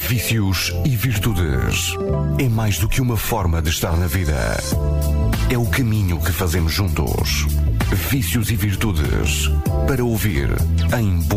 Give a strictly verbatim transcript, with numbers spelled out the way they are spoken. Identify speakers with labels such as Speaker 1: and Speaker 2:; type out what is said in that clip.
Speaker 1: Vícios e virtudes. É mais do que uma forma de estar na vida. É o caminho que fazemos juntos. Vícios e virtudes. Para ouvir em